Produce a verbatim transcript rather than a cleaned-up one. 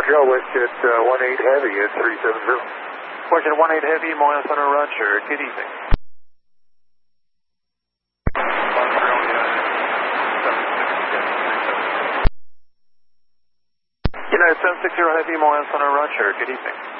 Joe, it's at uh, one eight Heavy at three seven zero. Question one eight Heavy, Moyle Center, Roger. Good evening. United seven six zero Heavy, Moyle Center, Roger. Good evening.